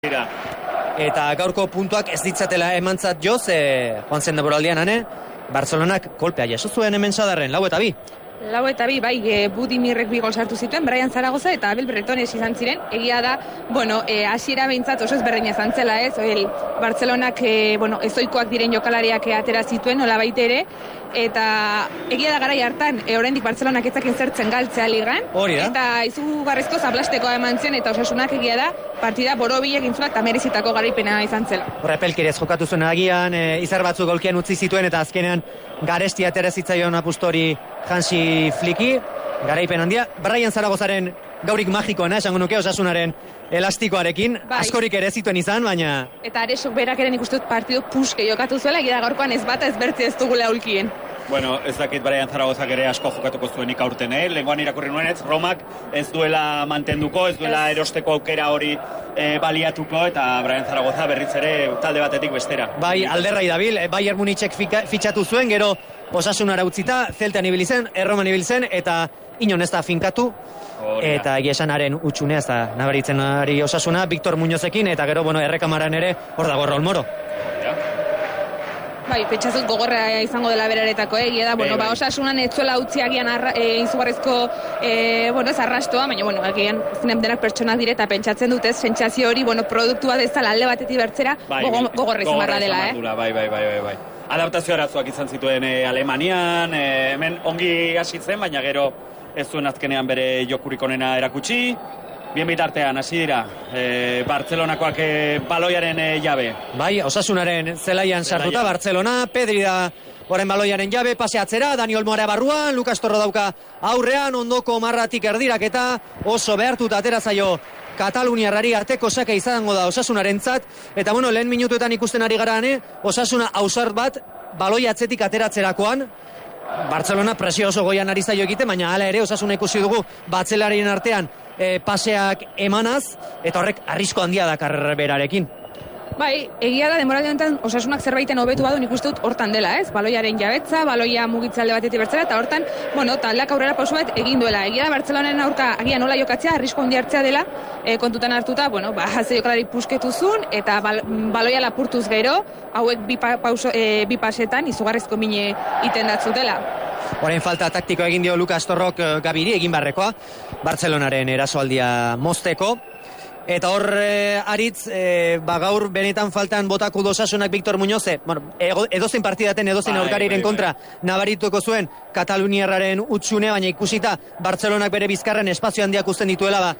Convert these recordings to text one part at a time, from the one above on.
Eta gaurko puntuak ez ditzatela emantzat joz, joan zen denboraldian Barcelonak kolpea jaso zuen hemen Sadarren, 4-2. 4-2, bai, Budimirrek 2 gol sartu zituen, Brian Zaragoza eta Abel Bretones izan ziren. Egia da, hasiera behintzat oso ezberdina izan zela, Barcelonak, ezoikoak diren jokalariak atera zituen, nolabait ere, eta egia da garai hartan, oraindik Barcelonak etzakin zertzen galtzea ligan, eta izugarrizko zablastekoa eman zen, eta Osasunak egia da, partida borobil egin zuen eta merezitako garaipena izan zela. Horrepelkirez jokatu zuen agian, izar batzuk golkian utzi zituen, eta azkenean garesti atera zitzaion apustori Hansi Fliki, garaipen handia. Brian Zaragozaren gaurik magikoena, esango nuke Osasunaren elastikoarekin, askorik ere zituen izan, baina... Eta Aresok berak ere nik uste dut partidu puske jokatu zuela, egia da gaurkoan ez bata ez bertzi ez dugula aulkien. Bueno, ez dakit Brian Zaragozak ere asko jokatuko zuenik aurten, Lengoan irakurri nuenez, Romak ez duela mantenduko, ez duela erosteko aukera hori baliatuko, eta Brian Zaragoza berriz ere talde batetik bestera. Bai, alderrai dabil, Bayern Munichek fitxatu zuen, gero Osasunara utzita, Zeltean ibili zen, Erroman ibili zen, eta inon ez da finkatu, eta Esanaren utxunea ez da nabaritzen ari Osasuna, Victor Muñozekin, eta gero, errekamaran ere, hor dago Raul Moro. Bai, pentsazut gogorra izango dela beraretako, egia da, Osasunan ez zuela utzi agian izugarrizko, ez arrastoa, baina, agian zinem denak pertsona dire, eta pentsatzen dutez, sentsazio hori, produktua dezala alde batetik bertzera, gogorra izan barra dela, Bai. Adaptazio arazoak izan zituen Alemanian, hemen ongi hasi zen, baina gero ez zuen azkenean bere jokurik onena erakutsi. Bien bitartean, hasi dira, Bartzelonakoak baloiaren jabe. Bai, Osasunaren zelaian sartuta, Bartzelona, Pedri da horren baloiaren jabe, paseatzera, Dani Olmoara barruan, Lukas Torro dauka aurrean, ondoko marratik erdirak eta oso behartuta atera zaio Kataluniarrari arteko sake izango da Osasunarentzat, eta lehen minutuetan ikusten ari gara, Osasuna ausart bat baloia atzetik ateratzerakoan, Bartzelona presio oso goian ari zaio egite, baina hala ere Osasuna ikusi dugu batzelarien artean paseak emanaz, eta horrek arrisko handia dakar berarekin. Bai, egia da, denboraldi honetan Osasunak zerbaiten hobetu badu, nik uste dut hortan dela, baloiaren jabetza, baloia mugitzalde batetik bertzera, eta hortan, taldeak aurrera pauso bat egin duela. Egia da, Bartzelonen aurka agian nola jokatzea, arrisko handi hartzea dela, kontutan hartuta, ze jokalari pusketuzun, eta baloia lapurtuz gero, hauek bi pasetan izugarrizko mine iten datzutela. Horein falta taktiko egin dio Lukas Torrok Gabiri, egin barrekoa, Bartzelonaren erasoaldia mozteko. Eta hor aritz, gaur benetan faltan botako Osasunak Victor Muñoze, edozein partidaten edozein aurkariren kontra nabarituko zuen Kataluniarraren utxune, baina ikusita Bartzelonak bere bizkarren espazio handiak uzten dituela,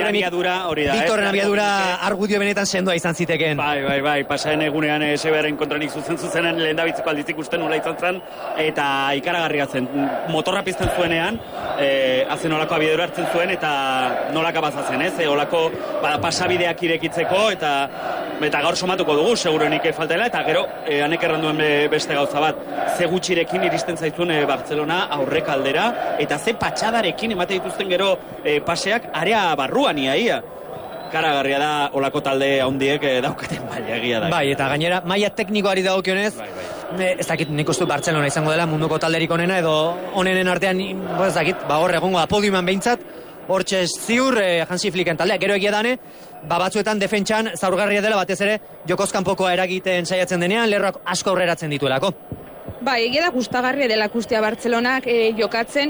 Victorren abiadura argudio benetan sendoa izan zitekeen. Bai, pasaren egunean Eseberren kontranik zuzenen lehen dabitzeko aldiz ikusten nola izan zen, eta ikaragarria zen, motorra pizten zuenean, hazen olako abiadura hartzen zuen, eta nolaka bazazen, olako pasabideak irekitzeko, eta gaur somatuko dugu, segurenik faltela, eta gero, hanek erranduen beste gauza bat, ze gutxirekin iristen zaizuen Bartzelona aurrek aldera, eta ze patxadarekin emate dituzten gero paseak area barruan iaia. Karagarria da, olako talde handiek daukaten maila egia da. Bai, eta gainera, maila teknikoari dagokionez, ez dakit nik uste Bartzelona izango dela munduko talderik onena, edo onenen artean, ez dakit, hor egongo da podiuman behintzat, hortxe ziur Hansi Flicken taldea, gero egia dane, batzuetan defentsan zaurgarria dela batez ere jokozkanpokoa eragiten saiatzen denean, lerroak asko aurreratzen dituelako. Bai, egia da gustagarria dela ikustea Bartzelonak jokatzen,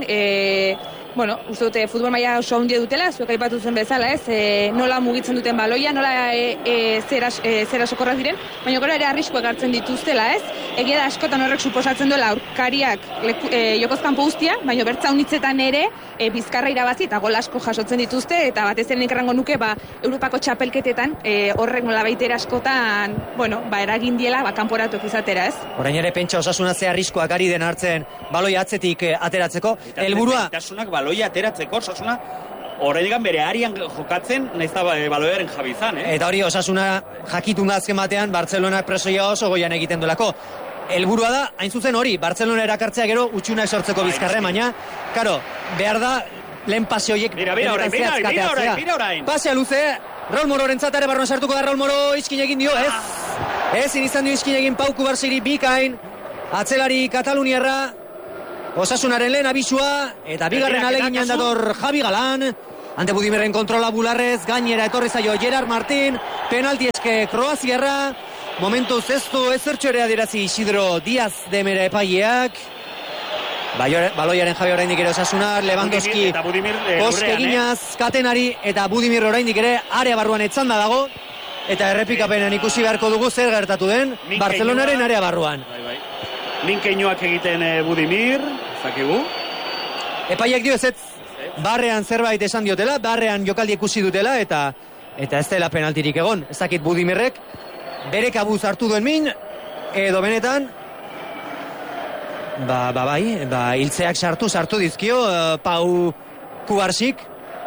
uste dute futbol maila oso handia dutela, zuek aipatu zen bezala, nola mugitzen duten baloia, nola zera sokorrak diren, baina gero ere arriskoak hartzen dituztela, Egia da askotan horrek suposatzen duela aurkariak jokozkanpo guztia, baina bertza unitzetan ere bizkarra irabazi eta gol asko jasotzen dituzte, eta batez ere nik errango nuke Europako txapelketetan horrek nola baitera askotan, eragin diela kanporatuak izatera, Orain ere pentsa Osasuna ze arriskoak ari den hartzen baloia atzetik ateratzeko, helburua baloia ateratzeko, Osasuna horregan bere arian jokatzen, nahiz da baloiaren jabizan, Eta hori Osasuna jakitun da azken batean, Bartzelonak presoia oso goian egiten duelako. Helburua da, hain zuzen hori, Bartzelona erakartzea gero utxunak sortzeko bizkarre, baina, karo, behar da, lehen pase horiek mira orain. Pasea luze, Raul Mororen zatare barruan sartuko da Raul Moro, izkin egin dio, ezin izan dio izkin egin Pauku Barsiri bikain, atzelari Kataluniarra, Osasunaren lehen abisua, eta bigarren aleginan dator Javi Galan, Ante Budimirren kontrola bularrez, gainera etorri zaio Gerard Martin, penalti eske Kroaziarra, momentuz ez du ezertxo ere adierazi Isidro Diaz demera epaileak. Baloiaren jabe oraindik ere Osasunar, Lewandowski poske eginaz, Katenari eta Budimir oraindik ere area barruan etzanda dago. Eta errepikapenean ikusi beharko dugu zer gertatu den Barcelonaren area barruan. Minkeinoak egiten Budimir, zakigu. Epaiek dio ez barrean zerbait esan diotela, barrean jokaldi ikusi dutela eta ez dela penaltirik egon. Ez dakit Budimirrek bere kabuz hartu duen min, edo benetan hiltzeak sartu dizkio Pau Kubarsik.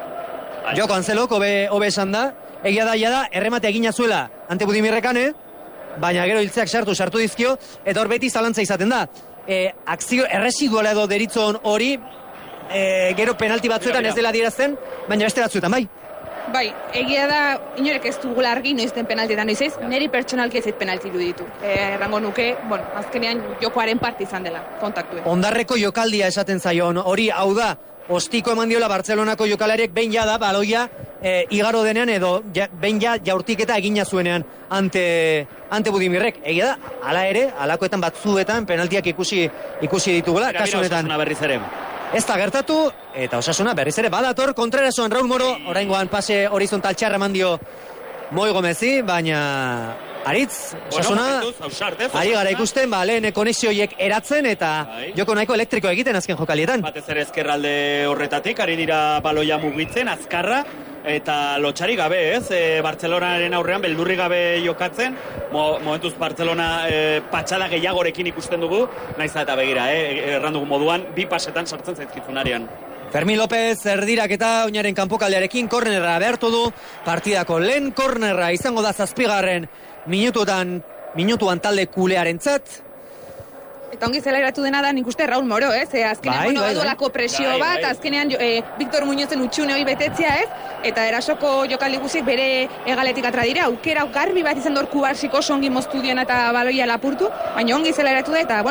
Joko Anzelok hobe esan da. Egia da, erremate egina zuela Ante Budimirrekane, baina gero hiltzeak sartu dizkio, eta hor beti zalantza izaten da. Akzio erresiduala edo deritzon hori, gero penalti batzuetan ez dela adierazten, baina beste batzuetan, bai. Bai, egia da, inorek ez dugula argi noizten penaltietan noiz ez, niri pertsonalki ez penalti iruditu. Errango nuke, azkenean jokoaren parte izan dela, kontaktue. Ondarreko jokaldia esaten zaion, hori hau da, ostiko eman diola Barcelonako jokalariek behin jada, baloia igaro denean edo behin jaurtiketa egina zuenean ante Budimirrek. Egia da, hala ere, halakoetan batzuetan penaltiak ikusi ditugula, kasu honetan. Ez da gertatu, eta Osasuna berriz ere badator Kontrerasoan Raul Moro, oraingoan pase horizontal txarra mandio Moi Gomezi, baina Aritz, Osasuna, ari gara ikusten, lehen konexioiek eratzen eta joko nahiko elektriko egiten azken jokalietan. Batez ere ezkerralde horretatik, ari dira baloia mugitzen, azkarra, eta lotxari gabe, ez? Bartzelonaren aurrean beldurri gabe jokatzen, momentuz Bartzelona patxada gehiagorekin ikusten dugu, naiz eta begira, errandugu moduan, 2 pasetan sartzen zaizkizunarian. Fermin López erdirak eta oinaren kanpokaldearekin kornerra behartu du, partidako lehen kornerra izango da 7. minutuan talde kulearentzat. Eta ongi zelairatu dena da nik uste Raul Moro, ez? Azkenean baduelako presio bat, azkenean Victor Muñozen utxune hori betetzea, ez? Eta erasoko jokaldi guziek bere egaletik atra dira, aukera garbi bat izan dor Kubarsik oso ongi moztu diona eta baloia lapurtu, baina ongi zelairatu da eta,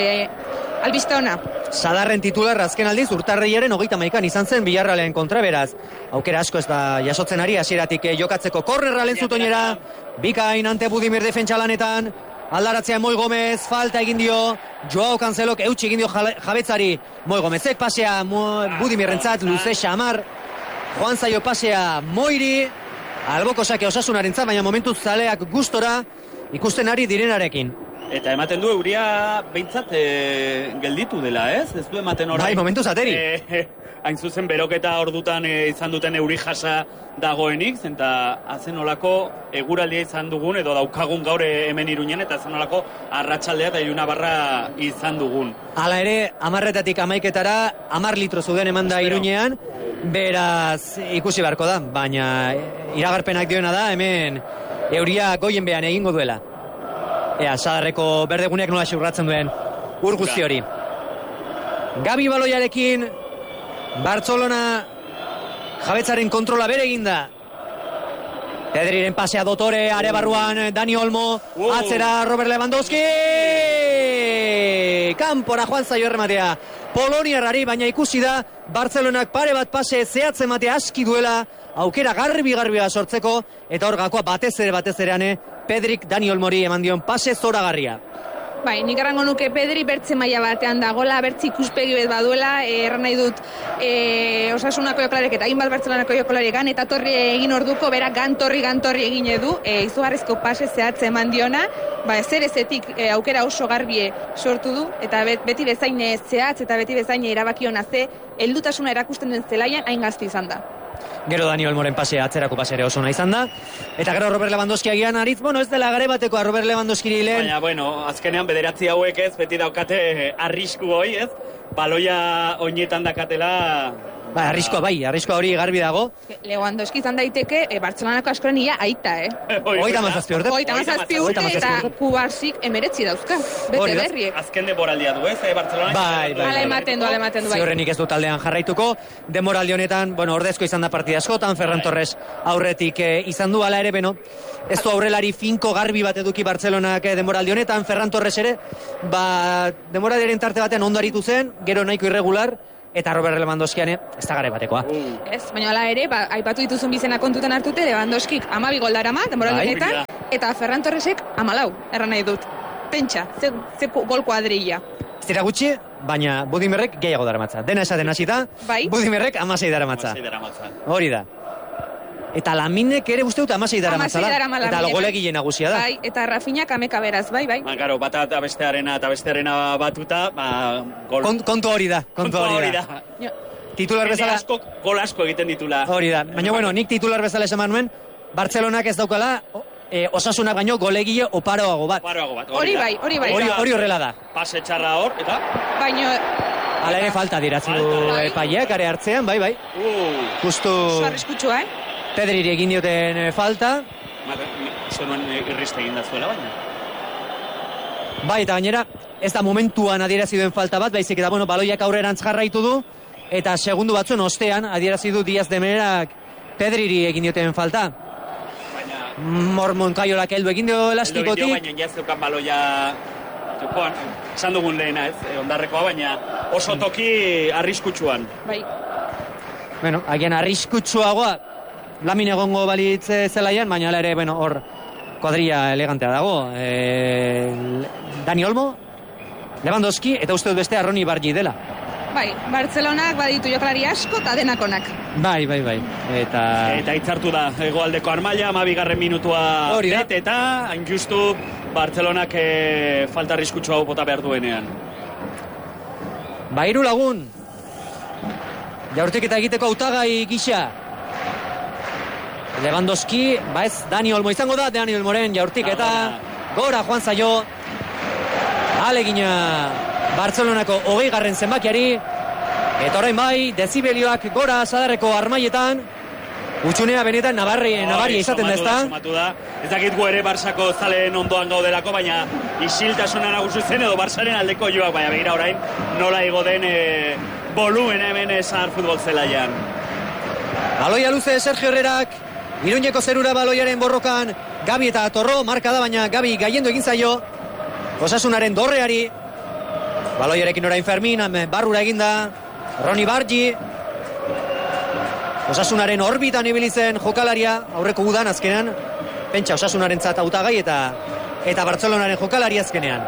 albiste ona. Sadarren titular azken aldiz urtarrilaren 31an izan zen Villarrealen kontra, beraz. Aukera asko ez da jasotzen ari, hasieratik jokatzeko kornerra lentzutoinera, bikain Ante Budimir defentsa lanetan, aldaratzea Moi Gomez, falta egin dio, Joao Cancelok eutxi egin dio jabetzari, Moi Gomezek pasea Budimirrentzat, luze xamar, joan zaio pasea Moiri, alboko sake Osasunarentzat, baina momentuz zaleak gustora ikusten ari direnarekin. Eta ematen du euria behintzat gelditu dela, ez? Ez du ematen orain. Bai, momentuz ateri. Hain zuzen beroketa ordutan izan duten euri jasa dagoenik, eta azen olako eguraldia izan dugun, edo daukagun gaur hemen Iruñen, eta azen olako arratsaldea eta Iruna barra izan dugun. Hala ere, 10-etatik 11-etara, 10 litro zuden eman da Iruñean, beraz ikusi beharko da, baina iragarpenak diona da, hemen euria goien behan egingo duela. Sadarreko berdeguneak nola xurratzen duen ur guzti hori. Gabi baloiarekin Barcelona jabetzaren kontrola bere eginda. Pedriren pasea dotore, are barruan Dani Olmo, atzera Robert Lewandowski, kanpora joan zaio errematea Poloniarrari, baina ikusi da Barcelonak pare bat pase zehatz ematea aski duela, aukera garbi sortzeko, eta hor gakoa batez ereane Pedrik Dani Olmori eman dion pase zoragarria. Bai, nik errango nuke Pedri bertze maila batean dagola, bertze ikuspegi bet baduela, erran nahi dut Osasunako jokalarek eta hainbat Bartzelonako jokalarekan, eta torri egin orduko, bera gantorri egin edu, izugarrizko pase zehatze eman diona, ezerezetik aukera oso garbie sortu du, eta beti bezain zehatz eta beti bezain erabakiona ze, heldutasuna erakusten den zelaian hain gazti izan da. Gero Dani Olmoren pasea atzerako pasere oso nahi izan da. Eta gero Robert Lewandowski agian Aritz, ez dela gare batekoa Robert Lewandowski lehen. Baina, azkenean bederatzi hauek ez, beti daukate arrisku hoi ez, baloia oinetan dakatela. Arriskoa hori garbi dago. Lewandowski izan daiteke, Bartzelonako askoren ia aita, 37 urte. 37 urte eta Kubarsik 19 dauzka. Bete berriek. Azken denboraldia du, ez? Bartzelona. Bai. Hala ematen du. Ziurrenik ez du taldean jarraituko. Denboraldi honetan, ordezko izan da partida askotan, Ferran Torres aurretik izan du, hala ere, ez du aurrelari finko garbi bat eduki Bartzelonak denboraldi honetan, Ferran Torres ere, denboraldiaren tarte batean ondo aritu zen, gero nahiko irregular, eta Robert Lewandowskian ez da gare batekoa. Ez, baina hala ere, aipatu dituzun bizena kontutan hartute, Lewandowskik 12 gol darama, denboraldi honetan, eta Ferran Torresek 14, erran nahi dut. Pentsa, ze gol kuadrilla. Ez dira gutxi, baina Budimirrek gehiago daramatza. Dena esaten hasita, Budimirrek 16 daramatza. Hori da. Eta Laminek ere uste dut 16 daramatzala. Eta golegile nagusia da. Bai, eta Rafinhak ameka beraz, bai. Karo, bata eta bestearena batuta, kontu hori da. Titular bezala... Gol asko egiten ditula. Hori da. Baina, bueno, nik titular bezala esan nuen, Bartzelonak ez daukala... Osasunak baino golegile oparoago bat. Hori bai. Hori horrela da. Pase txarra hor, eta? Baino... Hala ere falta diratzu epaileak, are hartzean, bai. Justu... Arriskutsua, Pedriri egin dioten falta. Zenuen irriste egin da zuela, baina. Bai, eta gainera, ez da momentuan adierazi duen falta bat, baizik eta, baloiak aurrerantz jarraitu du, eta segundu batzuen ostean adierazi du Díaz de Merak Pedriri egin dioten falta. Mormonkaiolak heldu egin dio elastikotik. Baina jazteukan baloia jokoan, esan dugun lehena ez, ondarrekoa, baina oso toki arriskutsuan. Bai. Bueno, agian arriskutsuagoa Lamin egongo balitz zelaian, baina ere, hor kuadrilla elegantea dago. Dani Olmo, Lewandowski, eta uste dut beste Ronny Bargi dela. Bai, Bartzelonak baditu jokalari asko eta denakonak. Bai. Eta hitzartu da, hegoaldeko Armaila, 12. minutua eta hain justu Bartzelonak falta arriskutsu hau bota behar duenean. Hiru lagun. Jaurtiketa egiteko hautagai gisa. Lewandowski, ez, Dani Olmo izango da, Dani Olmoren jaurtiketa. Gora joan zaio. Alegina Bartzelonako 20. zenbakiari. Eta orain bai, dezibelioak gora Sadarreko Armailetan. Utxunea benetan nabaria izaten da, ezta? Ez dakit gu ere Barsako zaleen ondoan gaudelako, baina isiltasuna nagusi zen edo Barsaren aldeko joak, baina begira orain nola igo den volumena hemen Sadar futbol zelaian. Baloia luze Sergio Herrerak, Iruñeko zerura baloiaren borrokan, Gabi eta Torro, marka da, baina Gabi gaiendu egin zaio, Osasunaren dorreari, baloiarekin orain Fermin, barrura eginda, Ronny Bargi, Osasunaren orbitan ibili zen jokalaria, aurreko udan azkenean, pentsa Osasunaren zat hautagai eta Bartzelonaren jokalari azkenean.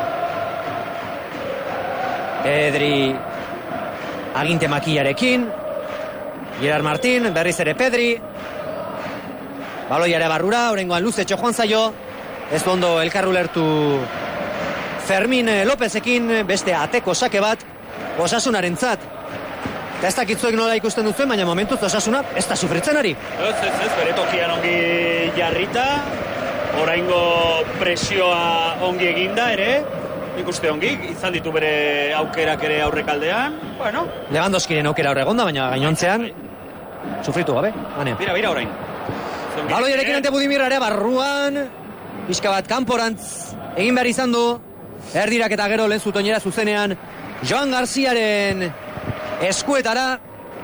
Pedri aginte makillarekin, Gerard Martin, berriz ere Pedri, baloiare barrura, orengoan luzetxo joan zaio, ez du ondo elkarru lertu Fermin Lopezekin, beste ateko sake bat, Osasunaren zat. Eta ez dakitzuek nola ikusten duzuen, baina momentuz Osasuna ez da sufritzen ari. Ez, bere tokian ongi jarrita, oraingo presioa ongi eginda ere, ikuste ongi, izan ditu bere aukerak ere aurrekaldean, bueno. Lewandowskiren aukera horregonda, baina gainontzean, sufritu gabe. Bira orain. Baloiarekin ante Budimirra ere barruan, pixka bat kanporantz egin behar izan du, erdirak eta gero lehen zutoinera zuzenean, Joan Garziaren eskuetara.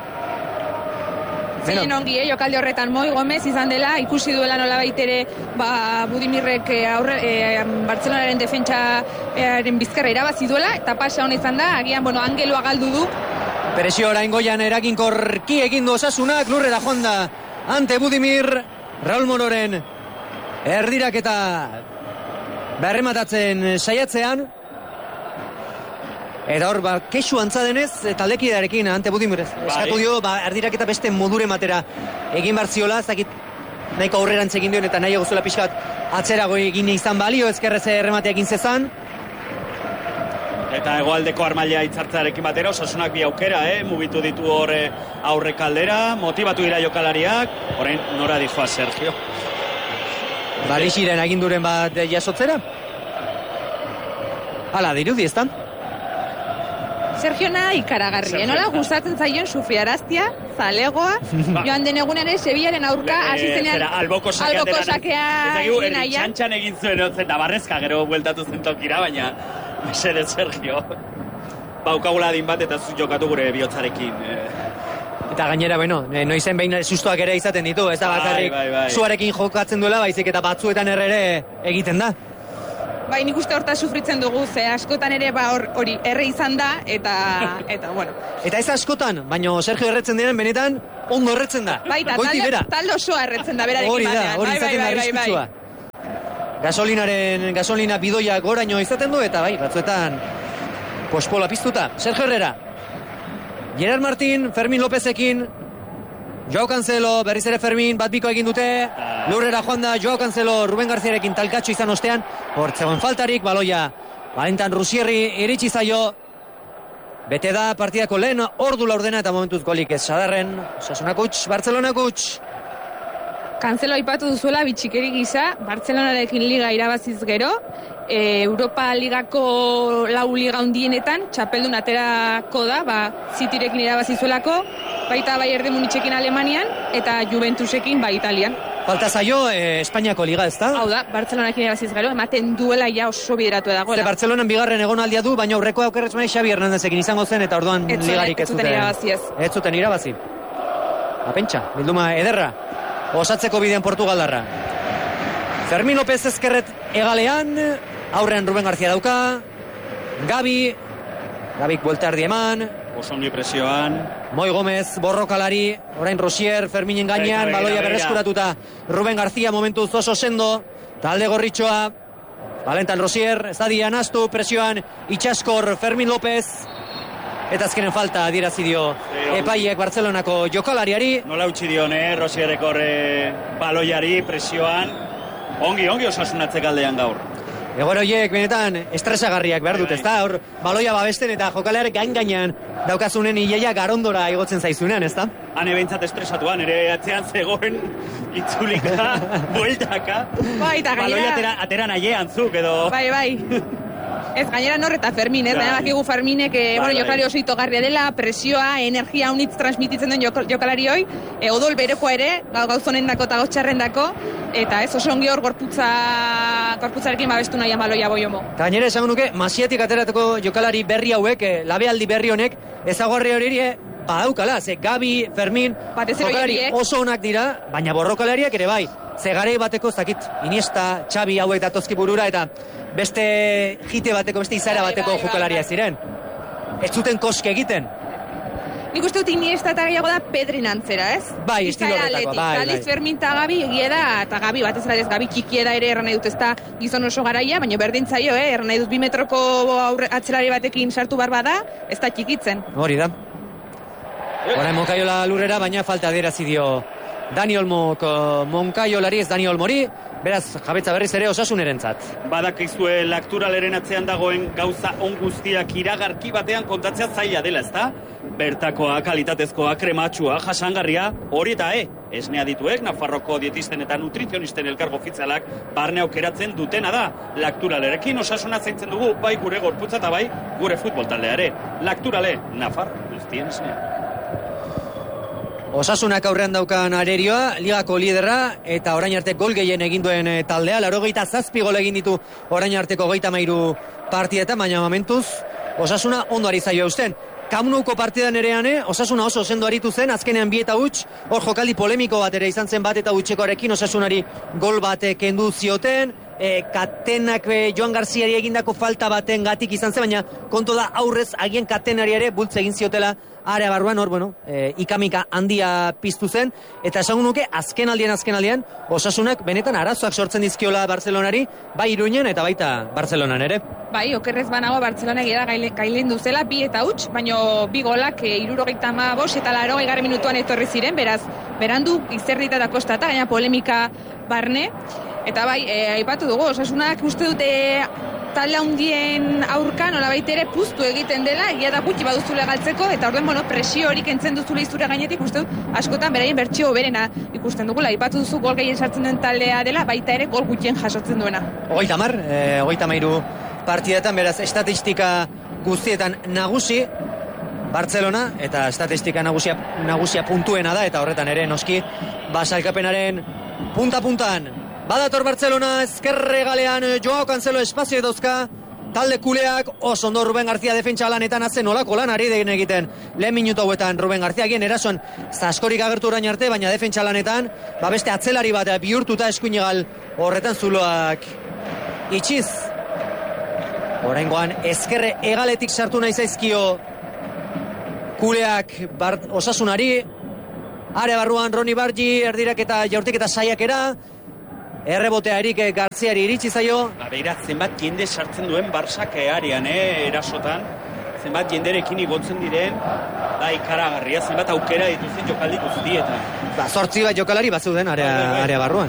Zein ongi, jokalde horretan Moi Gomez izan dela, ikusi duela nola baitere Budimirrek Bartzelonaren defentsaren bizkarra irabazi duela, eta pasa hona izan da, agian, angeloa galdu du. Presio orain goian eraginkorki egin du Osasunak, lurrera joan da ante Budimir, Raul Mororen erdirak eta berrematatzen saiatzean. Eta hor, kexu antzadenez, taldekidearekin ante Budimirez. Eskatu dio, erdirak eta beste modure matera egin barziola, ez dakit nahiko aurrerantz egin duen eta nahi egozuela pixkat atzerago egin izan balio, ezkerrez errematea egin zezan. Eta hegoaldeko Armaila hitzartzearekin batera, Osasunak bi aukera, mugitu ditu hor aurrekaldera, motibatu dira jokalariak, orain nora dijoa Sergio. Barixiren aginduren bat jasotzera? Hala, dirudi, ez da? Sergiona ikaragarri, nola gustatzen zaion sufiaraztia, zalegoa, joan den egunen ere Sevillaren aurka hasi zenean alboko sakea egin nahian. Txantxan egin zuen, eta barrezka gero bueltatu zen tokira, baina mesede Sergio. Baukagula adin bat eta jokatu gure bihotzarekin. Eta gainera, noizen behin sustoak ere izaten ditu, ez da bakarrik zuarekin jokatzen duela, baizik eta batzuetan ere egiten da. Bai, nik uste horta sufritzen dugu, ze askotan ere hori erre izan da, eta bueno. Eta ez askotan, baina Sergio erretzen diren benetan ondo erretzen da. Bai, eta talde osoa erretzen da, berarekin batean. Hori izaten da arriskutsua. Gasolina bidoia goraino izaten du, eta bai, batzuetan pospola piztuta. Sergio Herrera, Gerard Martín, Fermín Lópezekin, Joao Cancelo, berriz ere Fermín, bat biko egin dute, lurrera joan da Joao Cancelo, Ruben Garziarekin talkatxo izan ostean, hortzegoen faltarik, baloia, Valentin Rusierri iritsi zaio, bete da partidako lehen ordu laurdena eta momentuz golik ez sadarren, Osasunak huts, Bartzelonak huts. Cancelo aipatu duzuela bitxikeri gisa, Bartzelonarekin liga irabaziz gero, Europa Ligako lau liga handienetan txapeldun aterako da, Cityrekin irabazizuelako, baita Bayern Munitzekin Alemanian eta Juventusekin Italian. Falta zaio Espainiako liga, ez da? Hau da, Bartzelonarekin irabaziz gero, ematen duela ja oso bideratu dagoela. Bartzelonan bigarren egonaldia du, baina aurreko aukerretzmai Xabi Hernandezekin izango zen eta orduan ligarik ez zuten irabazi. Apentxa, bilduma ederra. Osatzeko bidean Portugaldarra. Fermín López ezkerret egalean, aurrean Ruben García dauka, Gabik buelta erdi eman, Osongi presioan, Moi Gomez borrokalari, orain Rosier, Ferminen gainean, baloia berreskuratuta, Ruben García momentuz oso sendo, talde gorritxoa, Valentin Rosier, ez da dianastu, presioan, itxaskor Fermín López, eta azkenen falta adierazi dio epaiek Bartzelonako jokalariari. Nola utzi dion, Rosierreko baloiari presioan, ongi Osasunatzek aldean gaur. Egoera horiek benetan estresagarriak behar dut, ez da? Hor baloia babesten eta jokaleare gainean daukazunen iaia garondora igotzen zaizunean, ez da? Han ebentzat estresatuan, ere atzean zegoen itzulika, bueltaka. Baloia atera nahiean zuk edo... Bai. Ez, gainera Nor eta Fermin, ez? Baina bakigu Ferminek, jokalari oso itogarria dela, presioa, energia unitz transmititzen den jokalari hoi, odol berekoa ere, gauzonen dako eta gautxarren dako, eta ez, oso ongi hor gorputzarekin babestu nahian baloia boiomo. Gainera esango nuke, Masiatik ateratako jokalari berri hauek, labealdi berri honek, ezaguarri hori badaukala, ze Gabi, Fermin, jokalari oso onak dira, baina borrokalariak ere bai. Ze garei bateko, zakit, Iniesta, Xabi hauek datozki burura, eta beste jite bateko, beste izaera bateko jokalaria ziren. Ez zuten koske egiten. Nik uste dut Iniesta eta gehiago da Pedrin antzera, ez? Bai, estilo horretako, bai. Aliz Fermin eta Gabi egia da, eta Gabi batez ez Gabi txikia da ere erran nahi dut ez da gizon oso garaia, baina berdin zaio, erran nahi dut 2 metroko atzelari batekin sartu barba da, ez da txikitzen. Hori da. Orain Moncayola lurrera, baina falta adierazi dio Dani Olmok Moncayolari, ez Dani Olmori, beraz jabetza berriz ere Osasunerentzat. Badakizue Lakturaleren atzean dagoen gauza on guztiak iragarki batean kontatzea zaila dela, ezta? Bertakoa, kalitatezkoa, krematxua, jasangarria, hori eta esnea dituek, Nafarroko dietisten eta nutrizionisten elkargo ofizialak barne aukeratzen dutena da. Lakturalerekin Osasuna zaintzen dugu, bai gure gorputza eta bai gure futbol taldeare. Lakturale, Nafar, guztien esnea. Osasunak aurrean daukan arerioa, ligako liderra, eta orain arte gol gehien egin duen taldea, 87 gol egin ditu orain arteko 33 partidetan, baina momentuz Osasuna ondo ari zaio eusten. Kamnouko partidan erean, Osasuna oso sendo aritu zen, azkenean 2 eta huts, hor jokaldi polemiko bat ere izan zen 1 eta hutsekoarekin Osasunari gol bat kendu zioten, Katenak Joan Garziari egindako falta baten gatik izan zen, baina kontu da aurrez agien Katenari ere bultze egin ziotela area barruan, hor, ikamika handia piztu zen, eta esango nuke azken aldian Osasunak benetan arazoak sortzen dizkiola Bartzelonari, bai Iruinen eta baita Bartzelonan ere. Bai, okerrez banago Bartzelonak gailen duzela, 2 eta huts, baina 2 golak 75 eta 80 minutuan etorri ziren, beraz, berandu izerdita eta kostata, gaina polemika barne, eta bai, aipatu dugu, Osasunak uste dute talde handien aurka nolabait ere puztu egiten dela, egia da gutxi baduzule galtzeko, eta orduan, presio hori kentzen duzule izure gainetik, uste dut, askotan beraien bertsio berena ikusten dugula, aipatu duzu gol gehien sartzen duen taldea dela, baita ere gol gutxien jasotzen duena. 33 partidetan, beraz, estatistika guztietan nagusi Bartzelona, eta estatistika nagusia puntuena da, eta horretan ere noski, sailkapenaren punta-puntan. Badator Bartzelona, ezkerre galean Joao Cancelo espazio dauzka, talde kuleak, oso ondo Ruben García defentsa lanetan azen olako lan ari den egiten. Lehen minutu hauetan Ruben García gien erason zaskorik agertu orain arte, baina defentsa lanetan, beste atzelari bat bihurtuta eskuinegal horretan zuloak itxiz. Oraingoan ezkerre hegaletik sartu nahi zaizkio kuleak Osasunari. Are barruan Roni Bargi, erdirak eta jaurtiketa saiakera. Errebotea Erik Garziari iritsi zaio. Beira, zenbat jende sartzen duen Barsak arean, erasotan. Zenbat jenderekin igotzen diren, da ikaragarria, zenbat aukera dituzten jokaldi guztietan. 8 bat jokalari bazeuden area barruan.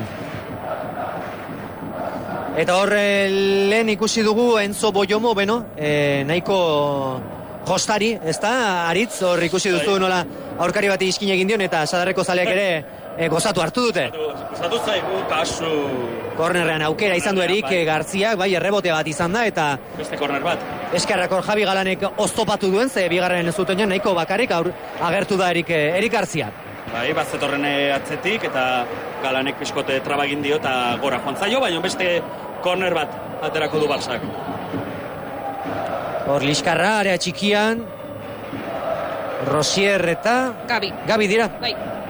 Eta hor lehen ikusi dugu Enzo Boyomo, nahiko jostari, ez da, aritz, hor ikusi duzu nola aurkari bat iskin egin dion, eta Sadarreko zaleak ere gozatu hartu dute. Gozatu zaigu, kasu. Kornerrean aukera izan du Erik Garziak, bai, errebote bat izan da, eta beste korner bat. Eskerrak hor Javi Galanek oztopatu duen, ze bigarren zutenean nahiko bakarrik agertu da Erik Garziak. Bai, bazetorren atzetik, eta Galanek pixkote trabagin dio, eta gora joan zaio, baina beste korner bat aterako du Barsak. Hor Liskarra, area txikian, Rosier eta Gabi dira. Bai.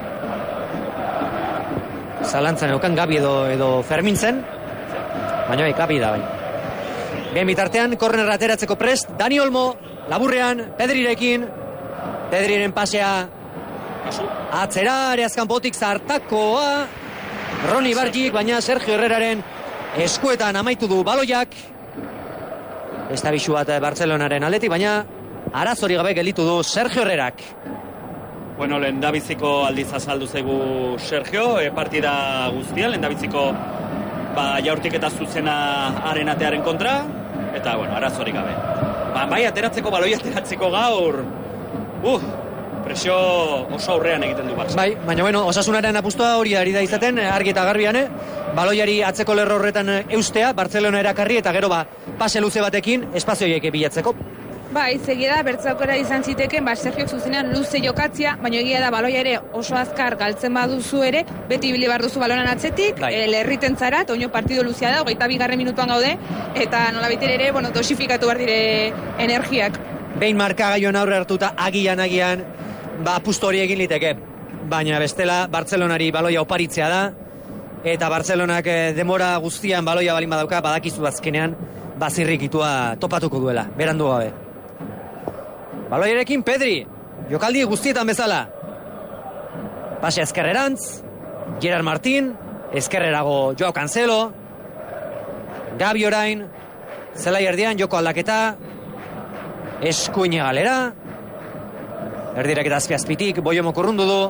Zalantzan eukan Gabi edo Fermin zen, baina Gabi da bai. Bien bitartean, korner ateratzeko prest, Dani Olmo, laburrean, Pedrirekin, Pedriren pasea atzera, areazkan botik zartakoa, Roni Bargik, baina Sergio Herreraren eskuetan amaitu du baloiak. Ez da bisu bat Bartzelonaren aldetik, baina arazori gabe gelditu du Sergio Herrerak. Bueno, lehendabiziko aldiz azaldu zaigu Sergio, partida guztia, lehendabiziko jaurtik eta zuzena arenatearen kontra, eta, bueno, arazori gabe. Bai, ateratzeko, baloi ateratzeko gaur, presio oso aurrean egiten du Barça. Bai, baina bueno, Osasunaren apustua hori ari da izaten, argi eta garbian, baloiari atzeko lerro horretan eustea, Barcelona erakarri, eta gero pase luze batekin, espazioiek bilatzeko. Bai, segia da, bertzaukera izan ziteken, Sergiok zuzenean luze jokatzia, baina egia da baloia ere oso azkar galtzen baduzu ere, beti ibili behar duzu balonan atzetik, lerriten zara, toño partido luzea da, 22. minutuan gaude, eta nola bitere ere, dosifikatu behar dire energiak. Behin markagaioan aurre hartuta agian, apustu hori egin liteke. Baina bestela, Bartzelonari baloia oparitzea da, eta Bartzelonak demora guztian baloia balin badauka, badakizu azkenean, bazirrikitua topatuko duela, berandu gabe. Baloiarekin Pedri, jokaldi guztietan bezala. Pase ezkerrerantz, Gerard Martin, ezkerrerago Joao Cancelo, Gabi orain, zelai erdian joko aldaketa, eskuine galera, erdirak eta azpiazpitik, Boyomo kurrundu du,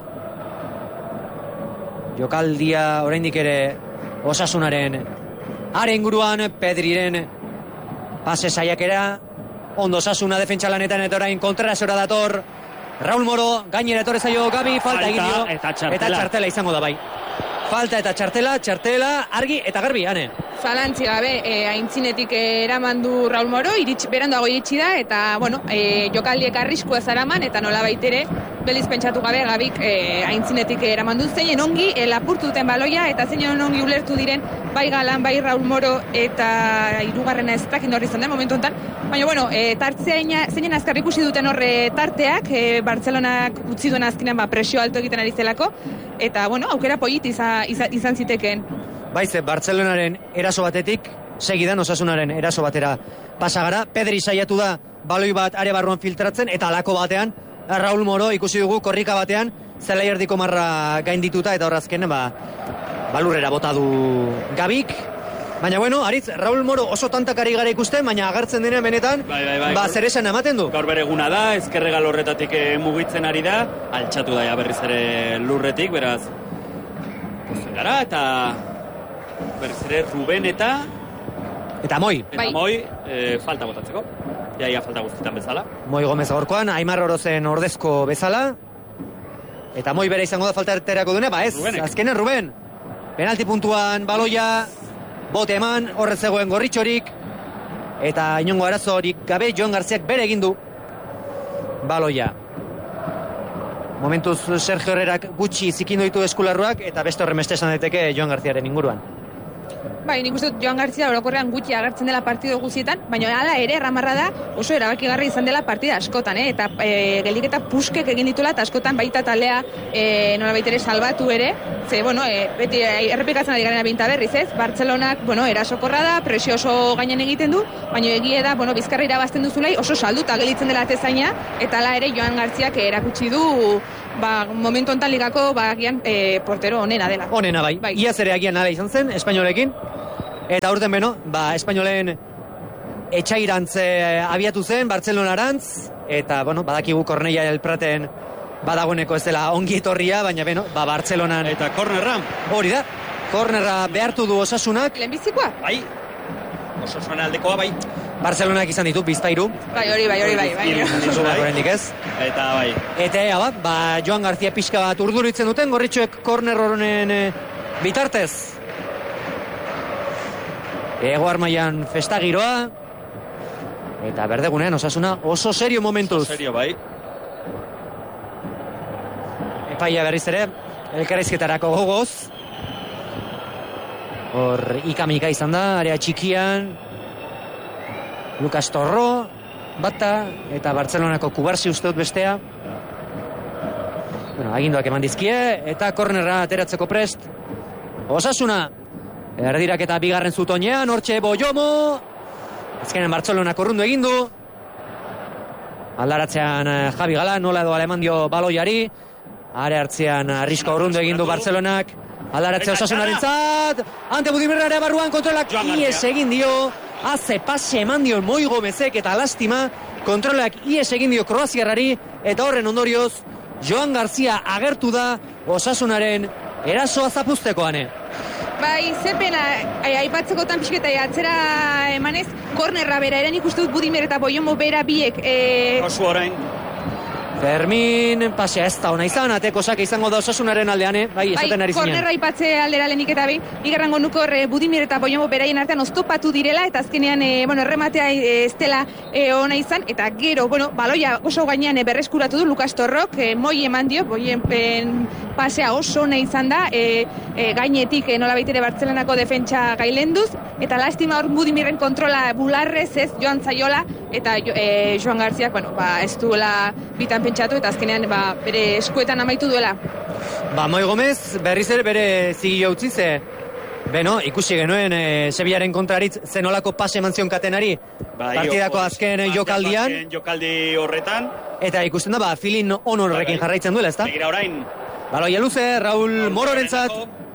jokaldia oraindik ere Osasunaren are inguruan, Pedriren pase saiakera, ondo Osasuna defentsa lanetan, eta orain kontrasora dator Raul Moro, gainera etorre zaio Gabi, falta egin dio, eta txartela izango da bai. Falta eta txartela, argi eta garbi, ane. Zalantzi gabe, aintzinetik eraman du Raul Moro, beranduago iritsi da, eta, jokaldiek arriskua zaraman, eta nola baitere, beliz pentsatu gabe, Gabik aintzinetik eraman du, zeinen ongi, lapurtu duten baloia, eta zeinen ongi ulertu diren, bai Galan, bai Raul Moro, eta hirugarrena ez dakin horri izan da, momentu honetan. Baina, zeinen azkar ikusi duten horre tarteak, Bartzelonak utzi duen azkenean presio alto egiten ari zelako, eta, aukera polit izan zitekeen. Baize, Bartzelonaren eraso batetik, segidan Osasunaren eraso batera pasagara, Pedri saiatu da baloi bat are barruan filtratzen, eta alako batean, Raul Moro ikusi dugu korrika batean, zelai erdiko marra gaindituta, eta horrazken, balurrera bota du Gabik. Baina, Aritz, Raul Moro oso tantakari gara ikusten, baina agertzen denean benetan, zer esan ematen du. Gaur bere eguna da, ezkerregal horretatik mugitzen ari da, altxatu da berriz ere lurretik, beraz, gara, eta berriz ere Ruben eta Moi. Eta Moi, falta botatzeko. Ia falta guztietan bezala. Moi Gomez gaurkoan, Aimar Orozen ordezko bezala. Eta Moi bere izango da falta erterako dune, azkenen Ruben. Penalti puntuan baloia, bote eman, horrez zegoen gorritxorik. Eta inongo arazorik gabe, Joan Garziak bere egin du baloia. Momentuz Sergio Herrerak gutxi zikindu ditu eskularruak, eta beste horren beste esan daiteke Joan Garziaren inguruan. Bai, nik uste Joan Gartzia orokorrean gutxi agertzen dela partido guztietan, baina hala ere erramarra da oso erabakigarri izan dela partida askotan, eta geldiketa puskek egin dituela, eta askotan baita taldea nolabait ere salbatu ere, ze, beti errepikatzen ari garen abinta berriz, ez? Bartzelonak, erasokorra da, presio oso gainen egiten du, baina egie da, Bizkarra irabazten duzulei oso salduta gelitzen dela atezaina, eta hala ere Joan Gartziak erakutsi du, momentu ontan ligako, agian portero onena dela. Onena bai. Iaz ere agian nala izan zen, Espainolekin. Eta urten Espainolen etxairantz abiatu zen, Bartzelonarantz, eta, badakigu Korneia El Praten badagoeneko ez dela ongi etorria, baina, Bartzelonan... Eta kornerra. Hori da, kornerra behartu du Osasunak. Lehenbizikoa? Bai, Osasuna aldekoa, bai. Bartzelonak izan ditu, bizpairu. Bai, hori bai. Horrendik ez. Eta bai. Eta, Joan Gartzia pixka bat urduritzen duten, gorritxoek korner honen bitartez. Ego Armaian festa giroa. Eta berdegunean Osasuna oso serio momentuz. Oso serio, bai. Epaia berriz ere, elkarrizketarako gogoz. Hor ikamika izan da, area txikian. Lukas Torro, bata, eta Bartzelonako Kubarsi uste dut bestea. Aginduak eman dizkie, eta kornerra ateratzeko prest. Osasuna, erdirak eta bigarren zutonean, hortxe Boiomo. Azkenen Bartzelonak urrundu egindu. Aldaratzean Javi Galan, nola edo aleman dio baloiari. Are hartzean arrisko urrundu egindu Bartzelonak. Aldaratze Osasunaren zat. Ante Budimirrarea barruan kontrolak ies egin dio. Haze pase eman dio Moi Gomezek eta lastima. Kontrolak ies egin dio Kroaziarrari. Eta horren ondorioz, Joan Gartzia agertu da Osasunaren erasoa zapuztekoane. Bai, zepena, aipatzekotan pixketa atzera emanez, kornerra bera, eren ikustut Budimir eta Boiomo bera biek. Osu orain. Fermin, pasea ez da ona izan, ateko sake izango da Osasunaren aldean, bai, esaten ari zinen. Kornerra aipatze aldera lehenik eta bigarrango nuko Budimir eta Boiomo beraien artean oztopatu direla, eta azkenean, errematea ez dela ona izan, eta gero, baloia oso gainean berreskuratu du Lukas Torrok, Moi eman dio, Boien pasea oso ona izan da, gainetik nolabait ere Bartzelonako defentsa gailenduz, eta lastima hor Budimirren kontrola bularrez ez joan zaiola, eta Joan Gartziak, ez duela bitan pentsatu, eta azkenean bere eskuetan amaitu duela. Moi Gomez berriz ere bere zigio utzi ze, ikusi genuen Sevillaren kontraritz zenolako pase eman zion katenari partidako azken jokaldian. Jokaldi horretan. Eta ikusten da, filin honorrekin jarraitzen duela, ezta? Begira orain. Baloia luze, Raul Mororentzat.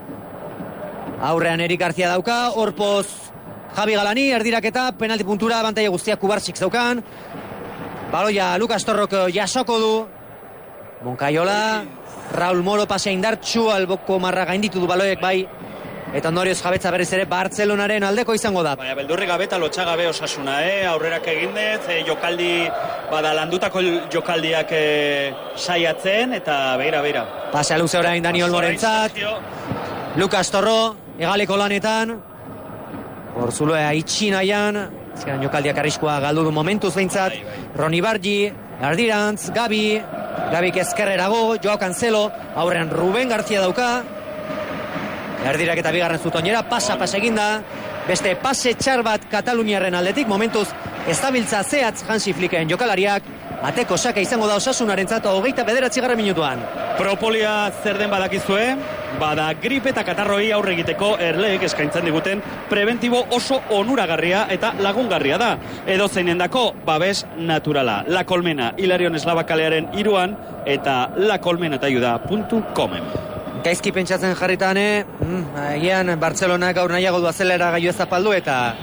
Aurrean Erik Garcia dauka, horpoz Javi Galani, erdiraketa, penalti puntura, abantaia guztiak Kubarsik zaukan. Baloia Lukas Torrok jasoko du. Monkaiola, Raul Moro pasea indartxu, alboko marra gainditu du baloiek bai. Eta ondorioz jabetza berriz ere Bartzelonaren aldeko izango da. Baina beldurri gabe eta lotxagabe Osasuna, aurrerak egindez, jokaldi, landutako jokaldiak saiatzen, eta beira. Pasea luze orain Dani Olmorentzat. Lukas Torro, egaleko lanetan. Orzuloa itxinaian. Ezkeran jokaldiak arriskoa galdu du momentuz behintzat. Roni Bargi, Ardirantz, Gabik ezkerrerago, Joao Cancelo, aurrean Ruben García dauka. Erdirak eta bigarren zutonera, pasa eginda. Beste pase txar bat Kataluniarren aldetik, momentuz estabiltza zehatz Hansi Flicken jokalariak. Ateko saka izango da Osasunarentzat 29. minutuan. Propolia zer den badakizue, bada gripe eta katarroi aurre egiteko erleek eskaintzen diguten preventibo oso onuragarria eta lagungarria da. Edo zeinendako babes naturala. La Colmena, Hilarion Eslaba kalearen 3 eta lacolmenatayuda.comen. Gaizki pentsatzen jarritan, egian Bartzelonak gaur nahiago du azelera gaio zapaldu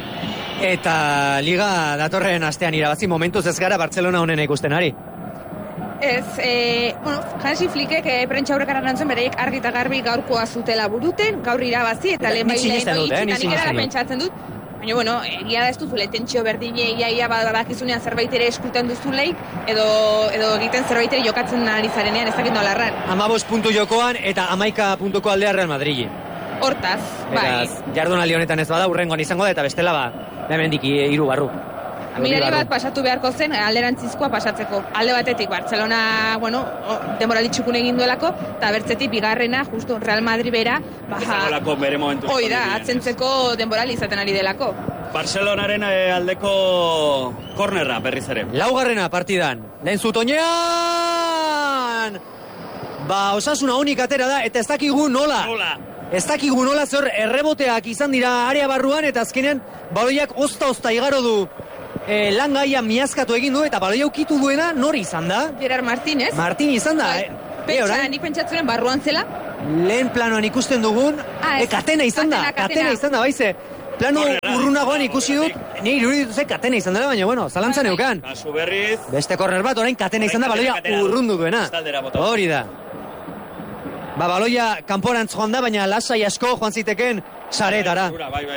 eta liga datorren astean irabazi, momentuz ez gara Bartzelona honen ikusten ari. Ez, Hansi Flickek prentsa aurrekaran antzuen bereiek argi eta garbi gaurkoa zutela buruten, gaur irabazi eta lehen pentsatzen dut. Baina, egia da ez duzule, tentsio berdine, ia badakizunean zerbait ere eskutan duzulei, edo egiten zerbait ere jokatzen ari zarenean, ez dakit nola erran. 15 puntu jokoan eta 11 puntuko aldea Real Madridi. Hortaz, bai. Jardunaldi honetan ez bada, urrengoan izango da, eta bestela hemendik 3 barru. Mirari bat pasatu beharko zen, alderantzizkoa pasatzeko. Alde batetik, Barcelona, bueno, denboraldi txukun egin duelako, eta bertzetik, bigarrena, justu Real Madrid bera, hoi da, atzentzeko denboraldi izaten ari delako. Barcelonaren aldeko kornerra berriz ere. Laugarrena partidan, lehen zutonean! Osasuna honik atera da, eta ez dakigu nola. Ez dakigu nola zer erreboteak izan dira area barruan, eta azkenean baloiak ozta igaro du langaia miazkatu egin du, eta baloia ukitu duena nori izan da? Gerard Martínez. Martín izan da. Nik pentsatzen barruan zela. Lehen planoan ikusten dugun, katena izan da, baize. Plano urrunagoan ikusi dut, ni iruditu ze katena izan dela, baina, bueno, zalantzan eukan. Kasu berriz. Beste korner bat, orain katena izan da, baloia urrundu duena. Hori da. Baloia kanporantz joan da, baina lasai asko joan ziteken saretara.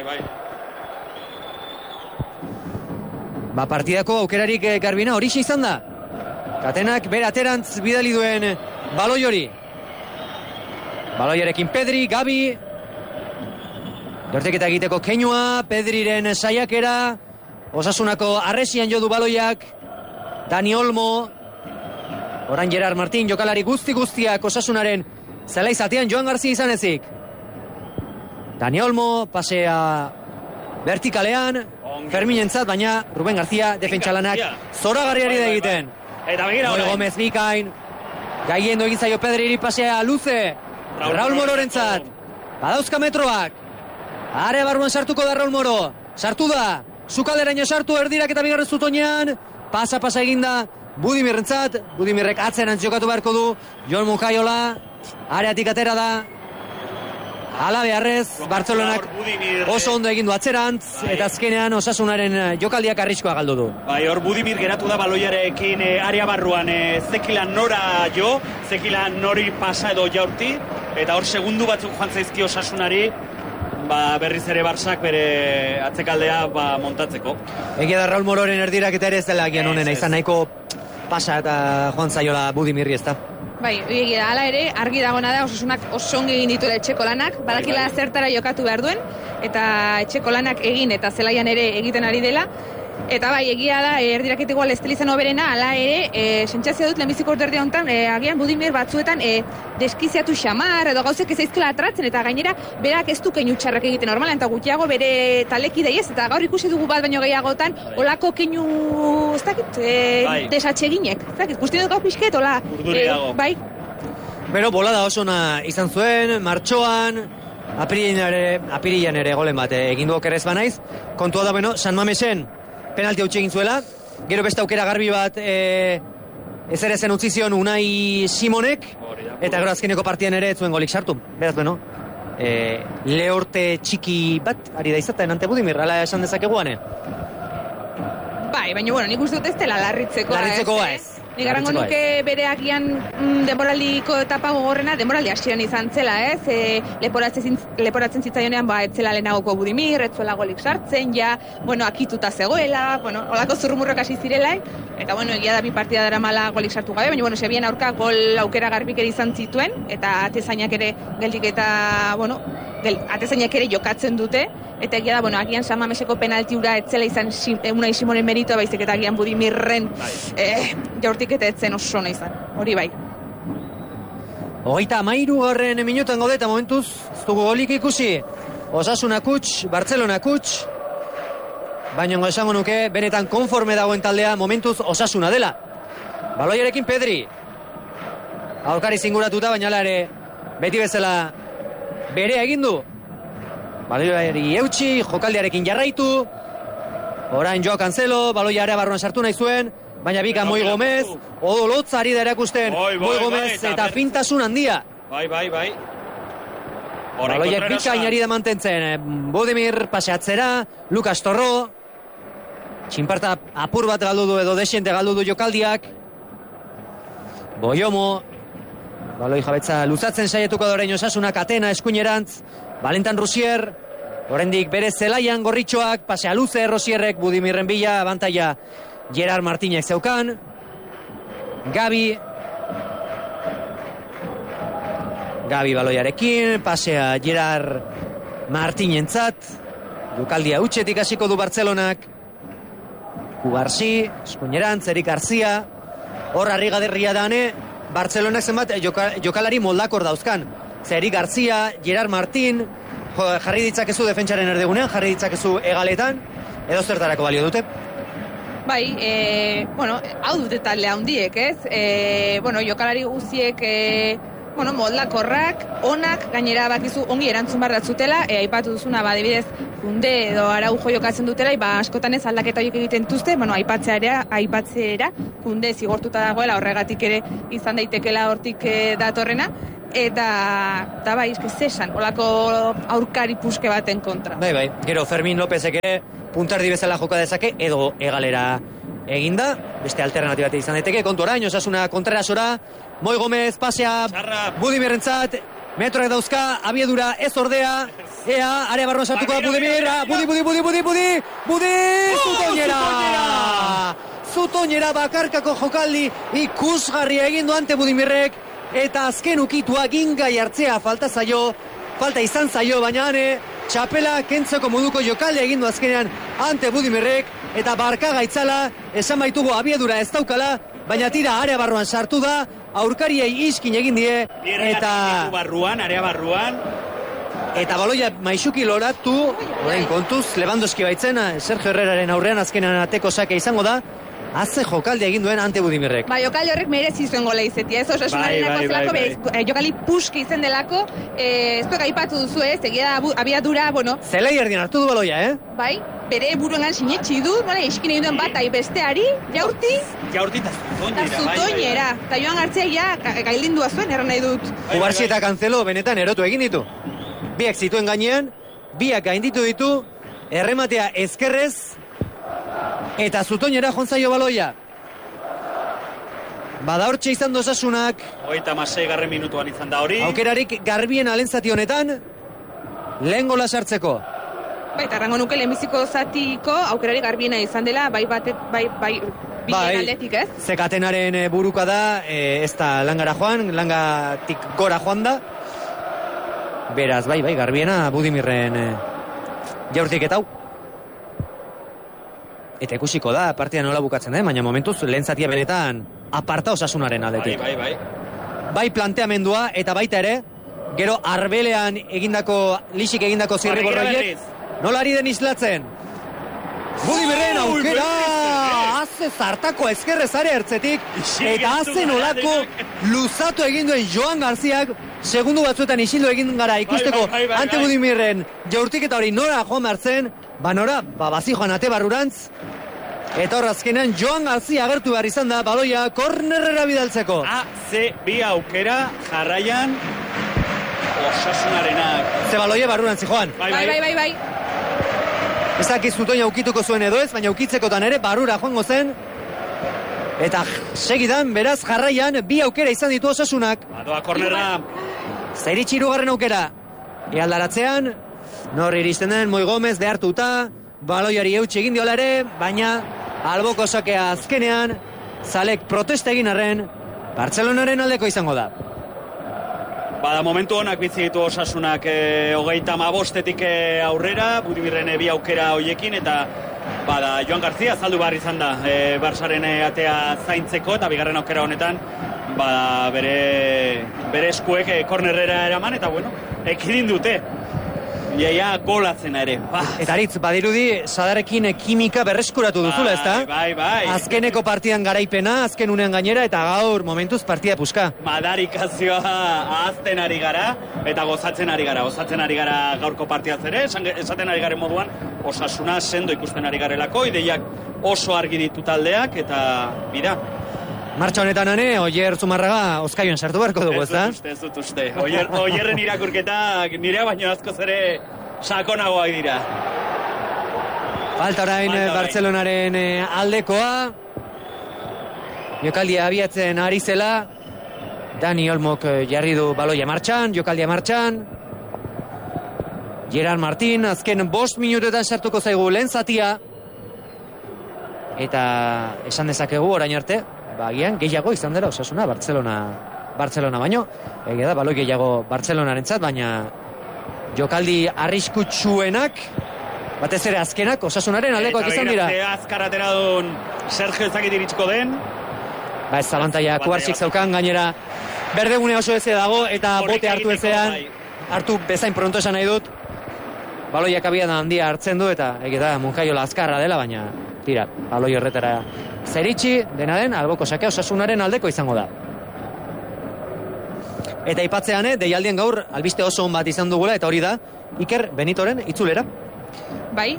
Partidako aukerarik garbina horixe izan da. Katenak bere aterantz bidali duen baloi hori. Baloiarekin Pedri, Gabi. Dorteketa egiteko keinua, Pedriren saiakera. Osasunako arresian jo du baloiak. Dani Olmo. Orain Gerard Martín, jokalari guztiak Osasunaren zela izatean Joan Garcia izan ezik. Dani Olmo, pasea vertikalean, Ferminentzat, baina Ruben García defentsalanak zoragarriari da egiten. Moy Gomez bikain, gaiendo egin zaio Pedriri pasea luze, Raúl Mororentzat, badauzka metroak, are barruan sartuko da Raúl Moro, sartu da, sukalderaino sartu erdirak eta bigarren zutonean, pasa eginda, Budimirrentzat, Budimirrek atzerantz jokatu beharko du, Jon Munjaiola, areatik atera da, ala beharrez, Bartzelonak oso ondo egin du atzerantz, eta azkenean Osasunaren jokaldiak arriskoa galdu du. Hor Budimir geratu da baloiarekin area barruan, zekilan nora jo, zekilan nori pasa edo jaurti, eta hor segundu batzuk joan zaizki Osasunari, berriz ere Barsak bere atzekaldea montatzeko. Egia da Raúl Mororen erdirak eta ere ez dela agian honena, izan nahiko pasa eta joan zaiola Budimirri ez da. Egia da, hala ere, argi dagona da Osasunak oso ongi egin dituela etxeko lanak, badakila zertara jokatu behar duen, eta etxeko lanak egin eta zelaian ere egiten ari dela, eta egia da, erdirakit igual estelizan oberena, hala ere, sentsazioa dut lehenbiziko urterdia honetan, agian Budimir batzuetan deskiziatu xamar, edo gauzek ez aizkela atratzen, eta gainera, berak ez du keinu txarrak egiten normalan, eta gutxiago bere taleki daiez, eta gaur ikusi dugu bat baino gehiagotan, olako keinu, ez dakit, desatxeginek, ez dakit, guzti dut gau pixket, ola, Pero bolada oso ona izan zuen, martxoan, apirilean ere golen bat egin du okerrez banaiz, kontua da, San Mamesen penalti hautsi egin zuela, gero beste aukera garbi bat ezer ezen utzi zion Unai Simonek, eta gero azkeneko partian ere ez zuen golik sartu. Beraz, lehorte txiki bat, ari da izaten ante Budimir, ala esan dezakeguane? Baina, nik uste dut ez dela larritzekoa. Larritzekoa ez. Nik garango nuke bere agian denboraldiko etapa gogorrena, denboraldi hasieran izan zela, ez? Leporatzen zitzaionean, ez zela lehenagoko Budimir, ez zuela golik sartzen, akituta zegoela, olako zurrumurrak hasi zirela, eta, egia da bi partida dara mala golik sartu gabe, baina, Sebien aurka gol aukera garbik ere izan zituen, eta atezainak ere geldik eta, atezainak ere jokatzen dute, eta egia da, agian San Mameseko penalti ura etzela izan Unai Simonen meritoa, baizik eta agian Budimirren jaurtik eta etzen oso ona izan, hori bai. 33. minutan gaude eta momentuz ez dugu golik ikusi. Osasuna kuts, Bartzelona kuts, baina esango nuke benetan konforme dagoen taldea momentuz Osasuna dela. Baloiarekin Pedri, aurkari zinguratuta, baina ere beti bezala bere egin du. Baloiari eutxi, jokaldiarekin jarraitu, orain Joao Cancelo, baloia area barruan sartu nahi zuen, baina bika Moy Gomez, odolotza ari da erakusten, Moy Gomez eta fintasun handia. Bai. Baloiak bika inari da mantentzen, Budimir paseatzera, Lukas Torro, txinparta apur bat galdu du edo desiente galdu du jokaldiak, Boiomo, baloi jabetza luzatzen saietuko da orain Osasunak Atena eskuinerantz, Valentin Rusier, oraindik bere zelaian gorritxoak, pasea luze Rosierrek, Budimirren bila, abantaia Gerard Martínez zeukan, Gabi baloiarekin, pasea Gerard Martínezat, jokaldia utxetik hasiko du Bartzelonak, Kugarsi, eskuineran, Zerik Garzia, hor harri gaderria dane, Bartzelonak zenbat jokalari moldakor dauzkan. Zerik Garzia, Gerard Martin, jarri ditzakezu defentsaren erdigunean, jarri ditzakezu hegaletan, edo zertarako balio dute? Bai, hau dute talde handiek, ez? Jokalari guziek, moldakorrak, onak, gainera bakizu ongi erantzun barratzutela, aipatu duzuna, adibidez, Kunde edo Araujo jokatzen dutela, askotan ez aldaketa horiek egiten duzte, aipatzera, Kunde zigortuta dagoela, horregatik ere izan daitekela hortik datorrena, eta bai, zesan, olako aurkari puske baten kontra. Bai, gero Fermin Lópezek ere puntardi bezala joka dezake, edo hegalera eginda, beste alternatibate izan daiteke, kontu orain, Osasuna Kontrerasora, Moi Gomez, pasea, Budimirrentzat, metroak dauzka, abiedura ez ordea, area barruan sartuko da Budimir, Budi, Zutoñera bakarkako jokaldi ikusgarri egindu ante Budimirrek, eta azken ukitua gingai hartzea falta izan zaio, baina txapela kentzeko moduko jokalde egindu azkenean ante Budimirrek, eta barka gaitzala, esan baitugu abiedura ez daukala, baina tira area barruan sartu da, aurkariei iskin egin die, eta area barruan, eta baloia maixuki loratu, orain kontuz, Lewandowski baitzena, Sergio Herreraren aurrean azkenean ateko sake izango da, haze jokalde egin duen ante Budimirrek. Jokalde horrek merezi zuen gola izetia, ez? Osasunaren zelako, jokaldi puski izen delako, ez duek aipatu duzu, ez? Egia da, abiadura, Zelai erdian hartu du baloia, Bai, bere buruengan sinetxi du, nola eskin egin duen batai besteari, jaurti eta Zutoñera. Eta Joan Gartzia gailindua zuen, erran nahi dut. Kubarsi eta Cancelo benetan erotu egin ditu. Biak zituen gainean, biak gainditu ditu, errematea ezkerrez, eta Zutoñera jontzaio baloia. Bada hortxe izan Osasunak. 36. minutuan izan da hori. Aukerarik garbien alentzati honetan, lehen gola sartzeko. Eta errango nuke lehenbiziko zatiko aukerarik garbiena izan dela, bai aldetik, ez? Zekatenaren buruka da, ez da langara joan, langatik gora joan da. Beraz, bai, garbiena Budimirren jaurtik eta hau. Eta ikusiko da, partida nola bukatzen da, baina momentuz lehen zatia benetan aparta Osasunaren aldetik. Bai planteamendua, eta baita ere, gero arbelean lisik egindako zirriborroiek, nola ari den islatzen? Budimirren aukera! Haze zartako ezkerrez are ertzetik, eta haze nolako luzatu eginduen Joan Garziak, segundu batzuetan isildu egin gara ikusteko ante Budimirren jaurtik eta hori nora joan martzen, bazi joan ate barrurantz, eta hor azkenean Joan Garzia agertu behar izan da, baloia kornerrera bidaltzeko. bi aukera jarraian Osasunarenak. Ze baloia barrurantzi joan. Bai. Ezak Zutoña ukituko zuen edo ez, baina ukitzekotan ere barrura joango zen. Eta segidan, beraz jarraian, bi aukera izan ditu Osasunak. Doa kornerra. Zairitsi hirugarren aukera. Ealdaratzean, nor iristen den, Moi Gomez behartuta, baloiari eutxe egin diola ere, baina alboko sakea azkenean, zalek protesta egin arren, Bartzelonaren aldeko izango da. Bada momentu honak bizi ditu Osasunak 35etik aurrera, Budimirren bi aukera hoiekin, eta bada Joan Garzia azaldu behar izan da Barsaren atea zaintzeko, eta bigarren aukera honetan bada bere eskuek kornerrera eraman, eta ekidin dute. Iaia golatzena ere. Eta aritz, badirudi, Sadarekin kimika berreskuratu duzula, ezta? Bai. Azkeneko partidan garaipena, azken unean gainera, eta gaur momentuz partida puska. Madarikazioa ahazten ari gara, eta gozatzen ari gara gaurko partidaz ere, esaten ari garen moduan, Osasuna sendo ikusten ari garelako, ideiak oso argi ditu taldeak, eta bira. Martxa honetan Oier Zumarraga Oskaioan sartu beharko dugu, ezta? Ez dut uste. Oierren irakurketak nirea baino askoz ere sakonagoak dira. Falta orain Bartzelonaren aldekoa. Jokaldia abiatzen ari zela. Dani Olmok jarri du baloia martxan, jokaldia martxan. Gerard Martin, azken 5 minutetan sartuko zaigu lehen zatia. Eta esan dezakegu orain arte, agian gehiago izan dela Osasuna Bartzelona baino. Egia da, baloi gehiago Bartzelonarentzat, baina jokaldi arriskutsuenak Batez ere azkenak Osasunaren aldekoak izan dira. Eta azkar atera duen Sergio ezakit iritsiko den. Ba ez zabantaia Kuartxik zaukan gainera. Berdegune oso eze dago eta bote hartu ezean. Hartu bezain pronto esan nahi dut. Baloiak abian handia hartzen du eta egita Monkaiola azkarra dela, baina tira, baloi horretara zeritsi, dena den, alboko sakea Osasunaren aldeko izango da. Eta ipatzean, deialdien gaur albiste oso on bat izan dugula, eta hori da Iker Benitoren itzulera. Bai,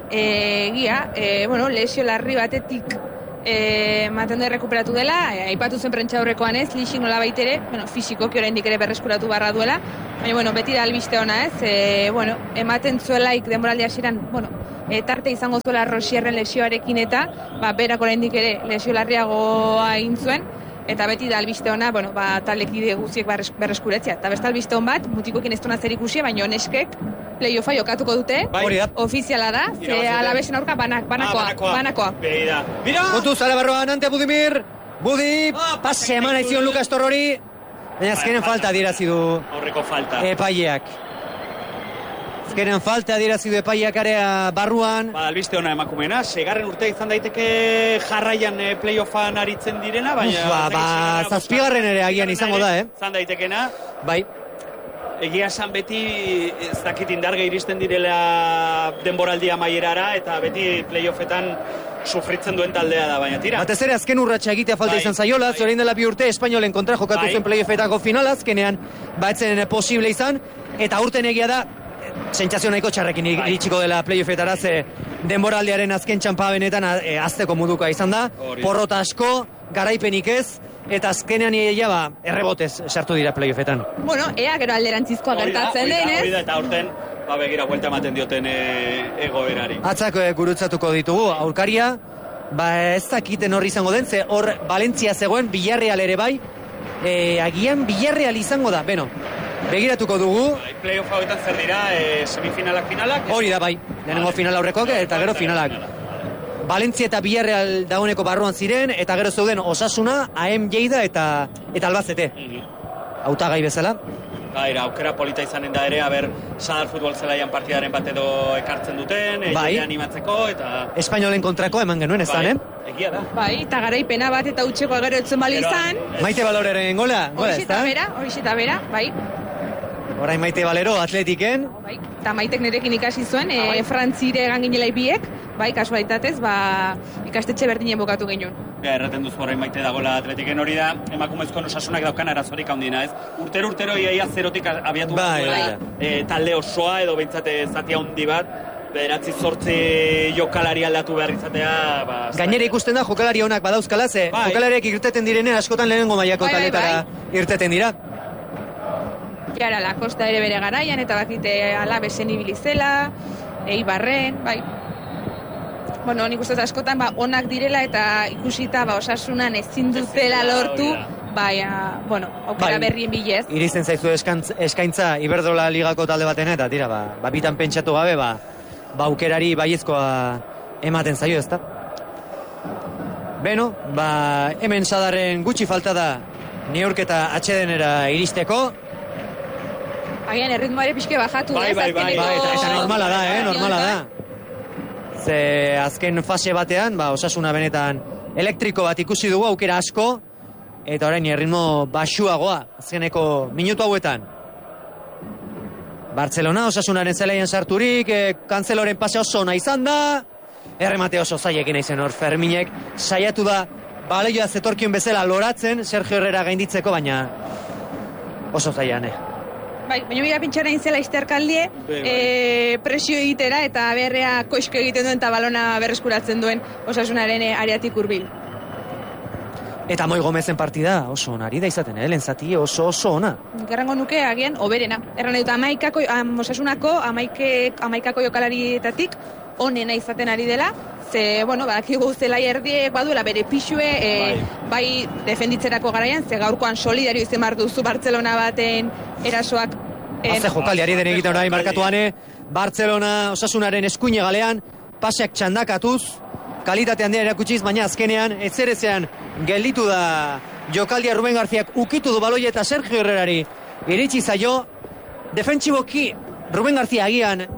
lesio larri batetik maten da rekuperatu dela, aipatu zen prentxaurrekoan ez, lixik nola baitere, fizikoki oraindik ere berreskuratu barra duela, baina, beti da albiste ona ez, ematen zuelaik denboraldi hasieran, tarte izango zuela Rosierren lesioarekin eta, berak oraindik ere lesio larriagoa egin zuen, eta beti da albiste ona, taldekide guztiek berreskuretzea. Eta beste albiste on bat, mutikoekin ez duena zer ikusi, baina neskek play-offa jokatuko dute, ofiziala da, ze Alabesen aurka banakoa. Mira! Gutuz, Alabarroan, ante Budimir, Budi, pase eman aizion Lukas Torrori, baina azkenen falta adierazi du aurreko falta. Epaileak. Azkenen falta adierazi du epaileak area barruan. Albiste ona emakumena, segarren urtea izan daiteke jarraian play-offan aritzen direna, baina... Zazpigarren ere agian izango da, Izan daitekena. Bai. Egia esan beti ez dakit indarge iristen direla denboraldia amaierara eta beti playoffetan sufritzen duen taldea da, baina tira. Batez ere azken urratsa egitea falta izan zaiola, orain dela 2 urte Espainolen kontra jokatu zen playoffetako finala, azkenean batzen posible izan, eta aurten egia da, sentsazio nahiko txarrekin iritsiko dela playoffetara, ze denboraldiaren azken txampa benetan azteko modukoa izan da, porrota asko, garaipenik ez, eta azkenean errebotez sartu dira playoffetan. Ea gero alderantzizkoa gertatzen denez. Hori da, eta aurten, begira, buelta ematen dioten egoerari. Atzak gurutzatuko ditugu, aurkaria, ez dakiten horri izango den, ze hor Valentzia zegoen, Villarreal ere bai, agian Villarreal izango da, begiratuko dugu. Playoff hauetan zer dira, semifinalak, finalak? Hori da, bai, lehenengo final aurrekoak eta gero finalak. Valentzia eta Villarreal dagoeneko barruan ziren, eta gero zeuden Osasuna, AM Lleida eta Albacete. Hautagai bezala. Aukera polita izanen da ere, Sadar futbol zelaian partidaren bat edo ekartzen duten, animatzeko, eta... Espainolen kontrakoa eman genuen, ez da, Egia da. Bai, eta garaipena bat eta utxeko gero etzen bali izan. Maite Baloreren gola, ez da? Horixe eta bera, bai. Orain Maite Balero, Atletiken. Bai, eta Maitek nerekin ikasi zuen, Frantzire egan ginela biek, kasualitatez, ikastetxe berdinen bokatu genuen. Erraten duzu orain Maite dagoela Atletiken, hori da, emakumezkoen Osasunak daukan arazorik handiena, ez? Urtero iaia zerotik abiatu talde osoa, edo behintzate zati handi bat, 9-8 jokalari aldatu behar izatea... Gainera ikusten da, jokalari honak badauzkala, ze jokalariek irteten direnen askotan lehenengo mailako taletara irteten dira. Gara, Lakosta ere bere garaian, eta bakite Alabesen ibilizela, Eibarren, bai. Nik uste askotan onak direla eta ikusita Osasunan ezin dutela lortu, aukera berrien bilez. Iristen zaizu eskaintza Iberdrola ligako talde batena, eta tira, bitan pentsatu gabe, aukerari baiezkoa ematen zaio, ezta? Hemen Sadarren gutxi falta da neurketa atsedenera iristeko. Agian erritmoare pixke bajatu, ez? Eta normala da, normala da. Ze azken fase batean, Osasuna benetan elektriko bat ikusi dugu, aukera asko, eta orain erritmo baxuagoa, azkeneko minutu hauetan. Barcelona, Osasunaren zelaian sarturik, Kanzeloren pase oso ona izan da, erremate oso zailekin aizen hor, Ferminek saiatu da, baleioa zetorkion bezala loratzen, Sergio Herrera gainditzeko, baina oso zailean, baina mira pintxara inzela izterkaldie, presio egitera eta berrea koizko egiten duen eta balona berreskuratzen duen Osasunaren areatik hurbil. Eta Moi Gomezen partida oso onari da izaten, lehen zati oso ona. Gerrango nuke agian oberena. Erran dut Osasunako amaikako jokalarietatik onena izaten ari dela, ze, badakigu zelai erdiek baduela bere pixue, bai defenditzerako garaian, ze gaurkoan solidario izen behar duzu Barcelona baten erasoak. Haze jokaldiari den egiten hori markatuane, Barcelona Osasunaren eskuine galean, paseak txandakatuz, kalitatean dira erakutsiz, baina azkenean, etzerezean gelditu da jokaldia Ruben Garziak ukitu du baloia eta Sergio Herrerari iritsi zaio, defentsiboki Ruben Garzia agian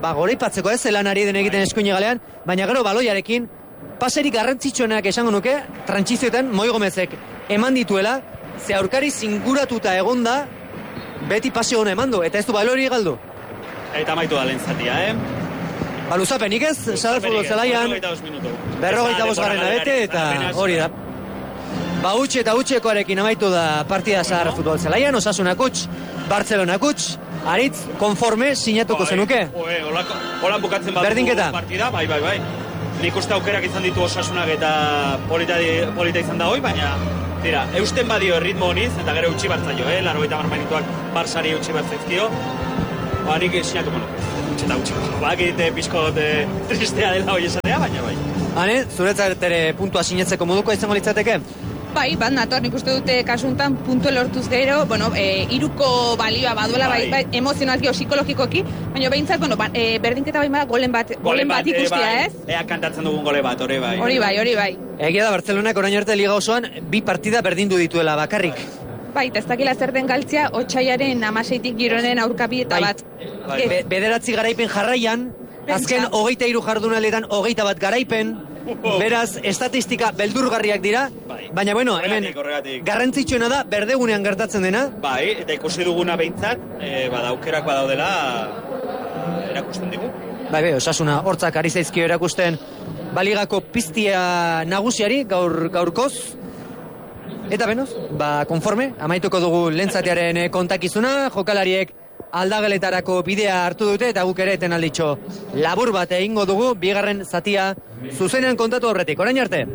goraipatzeko ez, zelan ari den egiten eskuine galean, baina gero baloiarekin, paserik garrantzitsuenak esango nuke, trantsizioetan Moi Gomezek eman dituela, ze aurkari zinguratuta egonda, beti pase hona eman du, eta ez du balori galdu. Eta amaitu da lehen zatia, Luzapenik ez, Sadar Futbol Zelaian, 45 garrena bete, eta hori da. Utxe eta utxekoarekin amaitu da partida Sadar Futbol Zelaian, Osasunak utx, Bartzelonak utx, Aritz, konforme, sinatuko zenuke. Holan bukatzen bat berdinketa partida, bai. Nik uste aukerak izan ditu Osasunak eta polita izan da hoi, baina tira, eusten badio erritmo honiz, eta gero utxi bartzaio, 80 minutuak Barsari utxi bartzaizkio, nik sinatuko nuke. Utsi. Egite pizkot tristea dela hori esatea, baina bai. Hane, zuretzat ere puntua sinetzeko moduko izango litzateke? Bai, bat nator, nik uste dute kasuntan puntu lortuz gero, iruko balioa baduela, bai, emozionalki o psikologikoki, baina behintzat, berdinketa bai mara golen bat ikustia, ez? Ea kantatzen dugun gole bat, hori bai. Hori bai. Egia da, Bartzelonak orain arte liga osoan, 2 partida berdindu dituela bakarrik. Bai, eta ez dakila zer den galtzia, Otsaiaren 16tik Gironen aurkabi eta bat. Bederatzi garaipen jarraian, azken 23 jardunaldetan 21 garaipen, beraz, estatistika beldurgarriak dira, baina bueno, hemen garrantzitsuena da, berdegunean gertatzen dena. Bai, eta ikusi duguna behintzat, aukerak badaudela erakusten digu. Bai, Osasuna hortzak ari zaizkio erakusten baligako piztia nagusiari gaurkoz. Eta benoz, konforme, amaituko dugu lehentzatearen kontakizuna, jokalariek aldageletarako bidea hartu dute, eta guk ere eten alditxo labur bat egingo dugu, bigarren zatia zuzenean kontatu horretik. Orain arte.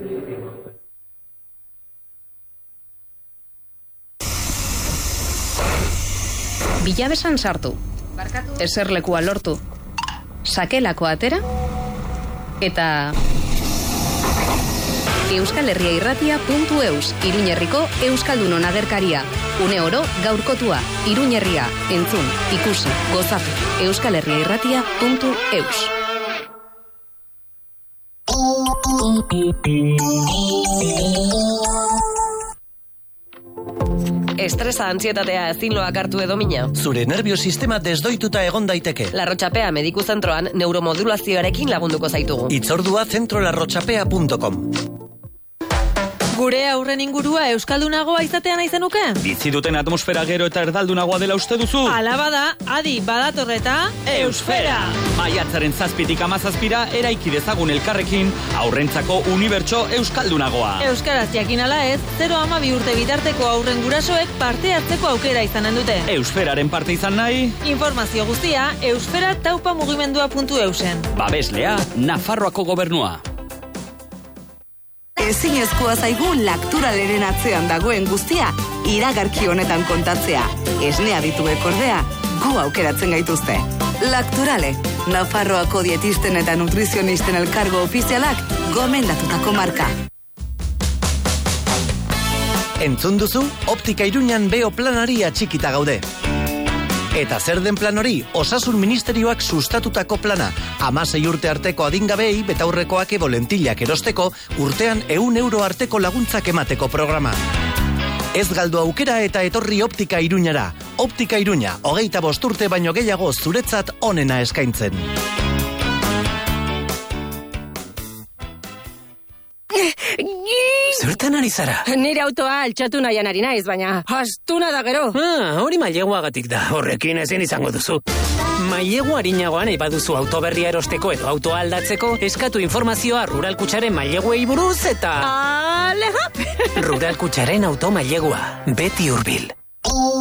Bilabesan sartu, eserlekua lortu, sakelako atera, eta euskalherriairratia.eus, Iruñerriko Euskaldunon agerkaria. Une oro gaurkotua, Iruñerria, entzun, ikusi, gozatu, euskalherriairratia.eus. Estresa, antsietatea ezin loak hartu edo mina. Zure nerviosistema desdoituta egon daiteke. Larrotxapea Mediku Zentroan neuromodulazioarekin lagunduko zaitugu. Itzordua zentrolarrotxapea.com. Gure aurren ingurua euskaldunagoa izatea nahi zenuke? Bizi duten atmosfera gero eta erdaldunagoa dela uste duzu? Hala bada, adi badatorreta Eusfera! Maiatzaren 7tik 17ra eraiki dezagun elkarrekin aurrentzako unibertso euskaldunagoa. Euskaraz jakin ala ez, 0-12 urte bitarteko aurren gurasoek parte hartzeko aukera izanen dute. Eusferaren parte izan nahi? Informazio guztia eusfera-taupamugimendua.eusen. Babeslea, Nafarroako gobernua. Ezinezkoa zaigu Lakturaleren atzean dagoen guztia iragarki honetan kontatzea. Esnea dituek ordea, gu aukeratzen gaituzte. Lakturale, Nafarroako dietisten eta nutrizionisten elkargo ofizialak gomendatutako marka. Entzun duzu, Optika Iruñan beo planari atxikita gaude. Eta zer den plan hori, Osasun Ministerioak sustatutako plana. 16 urte arteko adingabei betaurrekoak bolentillak erosteko, urtean 100 euro arteko laguntzak emateko programa. Ez galdu aukera eta etorri Optika Iruñara. Optika Iruña, 25 urte baino gehiago zuretzat onena eskaintzen. Zertan ari zara? Nire autoa altxatu nahian ari naiz, baina astuna da gero. Hori maileguagatik da, horrekin ezin izango duzu. Mailegu harinagoan nahi baduzu autoberria erosteko edo autoa aldatzeko, eskatu informazioa Rural Kutxaren maileguei buruz eta... Aleja! Rural Kutxaren auto mailegua, beti hurbil.